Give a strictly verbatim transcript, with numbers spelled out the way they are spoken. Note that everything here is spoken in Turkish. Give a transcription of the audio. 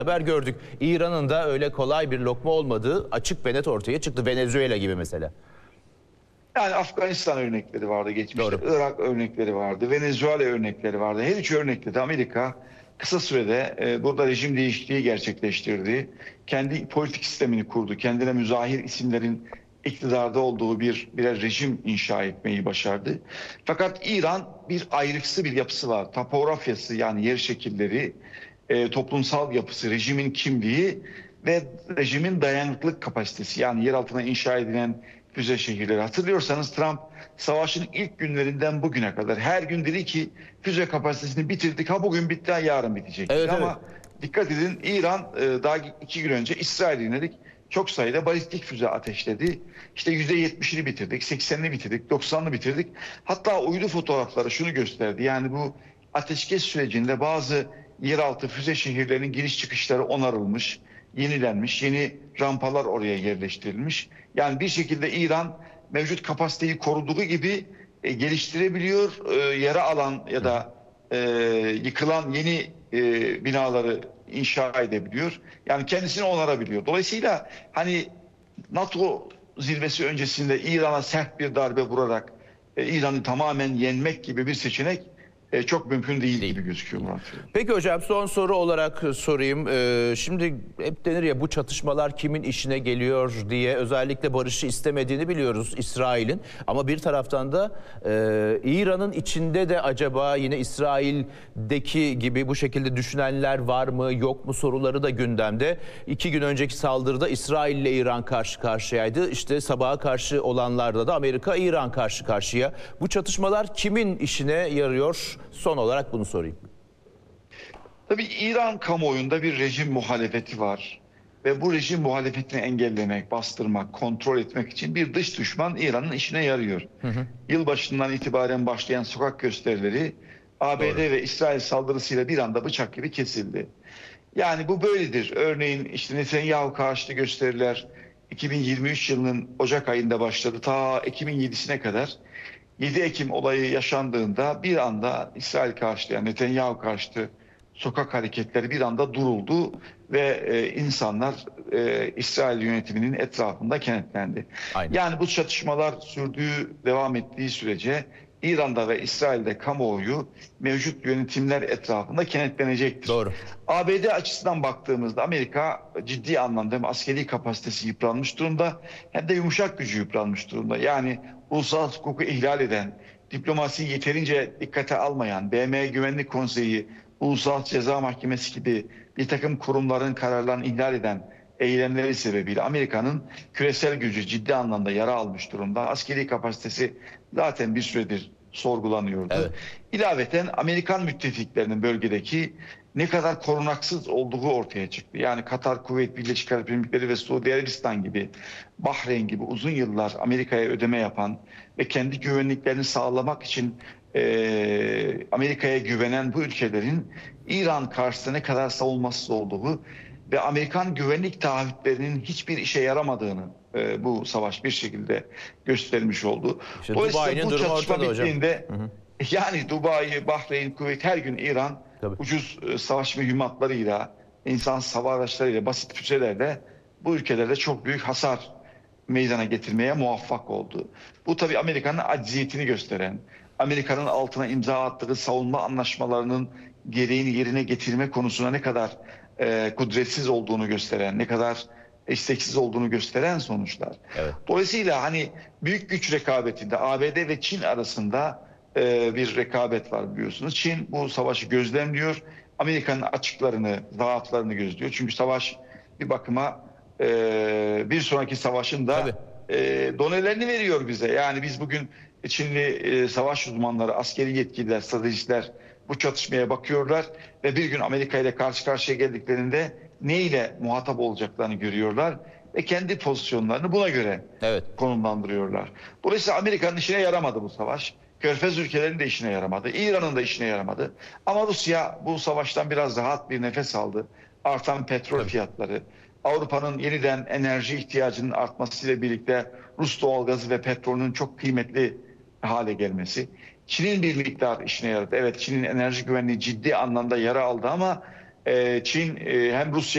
Haber gördük. İran'ın da öyle kolay bir lokma olmadığı açık ve net ortaya çıktı. Venezuela gibi mesela. Yani Afganistan örnekleri vardı geçmişte, Doğru. Irak örnekleri vardı, Venezuela örnekleri vardı. Her üç örnekte de Amerika kısa sürede e, burada rejim değişikliği gerçekleştirdi. Kendi politik sistemini kurdu. Kendine müzahir isimlerin iktidarda olduğu bir birer rejim inşa etmeyi başardı. Fakat İran bir ayrıksı bir yapısı var. Topografyası, yani yer şekilleri, e, toplumsal yapısı, rejimin kimliği ve rejimin dayanıklılık kapasitesi, yani yer altına inşa edilen füze şehirleri. Hatırlıyorsanız Trump savaşın ilk günlerinden bugüne kadar her gün dedi ki füze kapasitesini bitirdik, ha bugün bitti ha yarın bitecek. Evet, evet. Ama dikkat edin, İran e, daha iki gün önce İsrail'e yönelik çok sayıda balistik füze ateşledi. İşte yüzde yetmişini bitirdik, seksenini bitirdik, doksanını bitirdik. Hatta uydu fotoğrafları şunu gösterdi. Yani bu ateşkes sürecinde bazı yeraltı füze şehirlerinin giriş çıkışları onarılmış, yenilenmiş, yeni rampalar oraya yerleştirilmiş. Yani bir şekilde İran mevcut kapasiteyi koruduğu gibi e, geliştirebiliyor, e, yara alan ya da e, yıkılan yeni e, binaları inşa edebiliyor. Yani kendisini onarabiliyor. Dolayısıyla hani NATO zirvesi öncesinde İran'a sert bir darbe vurarak e, İran'ı tamamen yenmek gibi bir seçenek e, çok mümkün değil, Değil. gibi gözüküyor Murat. Peki hocam, son soru olarak sorayım. Ee, şimdi hep denir ya, bu çatışmalar kimin işine geliyor diye. Özellikle barışı istemediğini biliyoruz İsrail'in. Ama bir taraftan da e, İran'ın içinde de acaba yine İsrail'deki gibi bu şekilde düşünenler var mı yok mu soruları da gündemde. İki gün önceki saldırıda İsrail ile İran karşı karşıyaydı. İşte sabaha karşı olanlarda da Amerika İran karşı karşıya. Bu çatışmalar kimin işine yarıyor? Son olarak bunu sorayım. Tabii İran kamuoyunda bir rejim muhalefeti var ve bu rejim muhalefetini engellemek, bastırmak, kontrol etmek için bir dış düşman İran'ın işine yarıyor. Hı hı. Yılbaşından itibaren başlayan sokak gösterileri A B D Doğru. ve İsrail saldırısıyla bir anda bıçak gibi kesildi. Yani bu böyledir. Örneğin işte Netanyahu karşıtı gösteriler iki bin yirmi üç yılının Ocak ayında başladı. Ta Ekim'in yedisine kadar. yedi Ekim olayı yaşandığında bir anda İsrail karşıtı, yani Netanyahu karşıtı sokak hareketleri bir anda duruldu ve e, insanlar e, İsrail yönetiminin etrafında kenetlendi. Aynen. Yani bu çatışmalar sürdüğü, devam ettiği sürece İran'da ve İsrail'de kamuoyu mevcut yönetimler etrafında kenetlenecektir. Doğru. A B D açısından baktığımızda Amerika ciddi anlamda hem askeri kapasitesi yıpranmış durumda hem de yumuşak gücü yıpranmış durumda. Yani uluslararası hukuku ihlal eden, diplomasiyi yeterince dikkate almayan, B M Güvenlik Konseyi, Uluslararası Ceza Mahkemesi gibi bir takım kurumların kararlarını ihlal eden eylemleri sebebiyle Amerika'nın küresel gücü ciddi anlamda yara almış durumda. Askeri kapasitesi zaten bir süredir sorgulanıyordu. Evet. İlaveten Amerikan müttefiklerinin bölgedeki ne kadar korunaksız olduğu ortaya çıktı. Yani Katar, Kuveyt, Birleşik Arap Emirlikleri ve Suudi Arabistan gibi, Bahreyn gibi uzun yıllar Amerika'ya ödeme yapan ve kendi güvenliklerini sağlamak için e, Amerika'ya güvenen bu ülkelerin İran karşısında ne kadar savunmasız olduğu ve Amerikan güvenlik taahhütlerinin hiçbir işe yaramadığını e, bu savaş bir şekilde göstermiş oldu. İşte Dolayısıyla Dubai'nin bu durumu çatışma ortada hocam. bittiğinde, Hı hı. yani Dubai, Bahreyn, Kuveyt, her gün İran Tabii. ucuz e, savaş mühimmatlarıyla, insan hava araçlarıyla, basit füzelerle bu ülkelerde çok büyük hasar meydana getirmeye muvaffak oldu. Bu tabii Amerika'nın acziyetini gösteren, Amerika'nın altına imza attığı savunma anlaşmalarının gereğini yerine getirme konusuna ne kadar e, kudretsiz olduğunu gösteren, ne kadar isteksiz olduğunu gösteren sonuçlar. Evet. Dolayısıyla hani büyük güç rekabetinde A B D ve Çin arasında e, bir rekabet var biliyorsunuz. Çin bu savaşı gözlemliyor. Amerika'nın açıklarını, zaaflarını gözlüyor. Çünkü savaş bir bakıma e, bir sonraki savaşın Tabii. da e, donelerini veriyor bize. Yani biz bugün Çinli e, savaş uzmanları, askeri yetkililer, stratejistler bu çatışmaya bakıyorlar ve bir gün Amerika ile karşı karşıya geldiklerinde ne ile muhatap olacaklarını görüyorlar ve kendi pozisyonlarını buna göre Evet. konumlandırıyorlar. Dolayısıyla Amerika'nın işine yaramadı bu savaş. Körfez ülkelerinin de işine yaramadı. İran'ın da işine yaramadı. Ama Rusya bu savaştan biraz rahat bir nefes aldı. Artan petrol Tabii. fiyatları, Avrupa'nın yeniden enerji ihtiyacının artmasıyla birlikte Rus doğalgazı ve petrolünün çok kıymetli hale gelmesi. Çin'in bir miktar işine yaradı. Evet, Çin'in enerji güvenliği ciddi anlamda yara aldı ama e, Çin e, hem Rusya